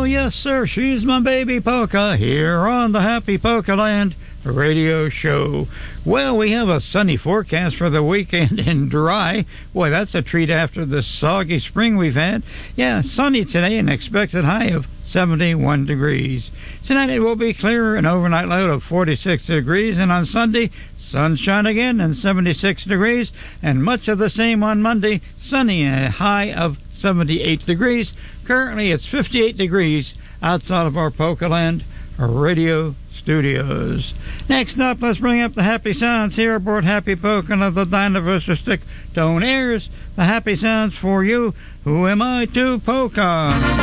yes, sir, she's my baby polka here on the Happy Polka Land radio show. Well, we have a sunny forecast for the weekend and dry. Boy, that's a treat after the soggy spring we've had. Yeah, sunny today and expected high of 71 degrees. Tonight it will be clear, an overnight low of 46 degrees, and on Sunday, sunshine again and 76 degrees, and much of the same on Monday, sunny and a high of 78 degrees. Currently it's 58 degrees outside of our Polka Land radio studios. Next up, let's bring up the happy sounds here aboard Happy Polka of the Dynaversistic Tone Airs. The happy sounds for you. Who am I to polka?